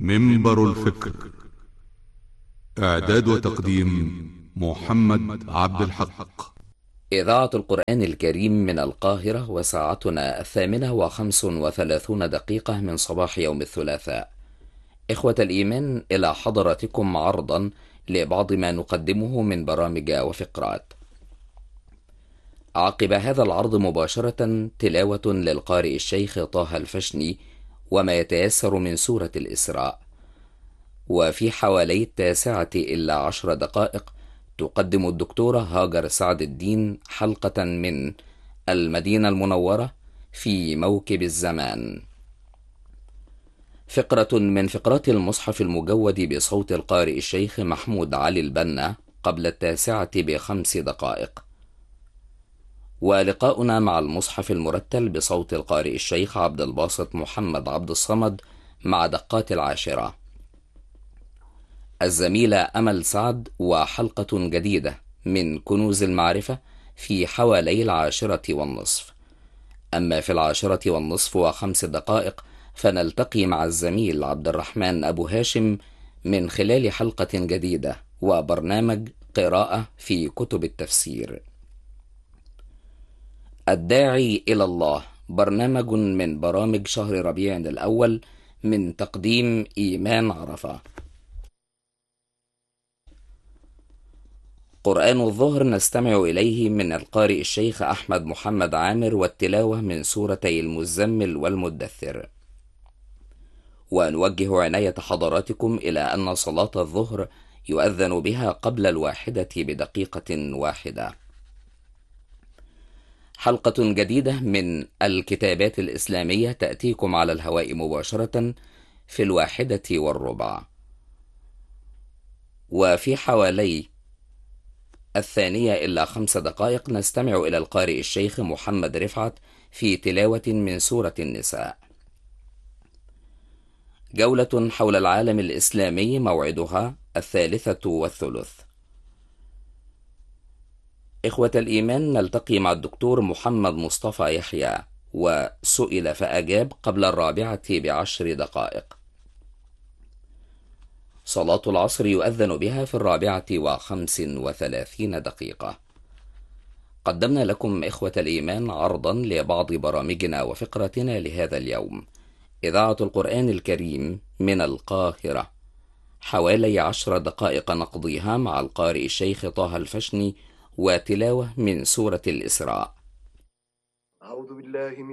منبر الفكر. إعداد وتقديم محمد عبد الحق. إذاعة القرآن الكريم من القاهرة، وساعتنا 8:35 من صباح يوم الثلاثاء. إخوة الإيمان، إلى حضراتكم عرضا لبعض ما نقدمه من برامج وفقرات. عقب هذا العرض مباشرة تلاوة للقارئ الشيخ طه الفشني وما يتيسر من سورة الإسراء. وفي حوالي 9:10 تقدم الدكتورة هاجر سعد الدين حلقة من المدينة المنورة في موكب الزمان، فقرة من فقرات المصحف المجود بصوت القارئ الشيخ محمود علي البنا قبل 9:05، ولقاؤنا مع المصحف المرتل بصوت القارئ الشيخ عبد الباسط محمد عبد الصمد مع دقات 10. الزميلة أمل سعد وحلقة جديدة من كنوز المعرفة في حوالي 10:30. أما في 10:05 فنلتقي مع الزميل عبد الرحمن أبو هاشم من خلال حلقة جديدة وبرنامج قراءة في كتب التفسير. الداعي إلى الله، برنامج من برامج شهر ربيع الأول، من تقديم إيمان عرفة. قرآن الظهر نستمع إليه من القارئ الشيخ أحمد محمد عامر، والتلاوة من سورتي المزمل والمدثر. ونوجه عناية حضراتكم إلى أن صلاة الظهر يؤذن بها قبل 1:01. حلقة جديدة من الكتابات الإسلامية تأتيكم على الهواء مباشرة في 1:15. وفي حوالي 2:05 نستمع إلى القارئ الشيخ محمد رفعت في تلاوة من سورة النساء. جولة حول العالم الإسلامي، موعدها 1:03. إخوة الإيمان، نلتقي مع الدكتور محمد مصطفى يحيى، وسئل فأجاب قبل 4:10. صلاة العصر يؤذن بها في 4:35. قدمنا لكم إخوة الإيمان عرضا لبعض برامجنا وفقرتنا لهذا اليوم. إذاعة القرآن الكريم من القاهرة، حوالي 10 دقائق نقضيها مع القارئ الشيخ طه الفشني وتلاوة من سورة الإسراء. أعوذ بالله من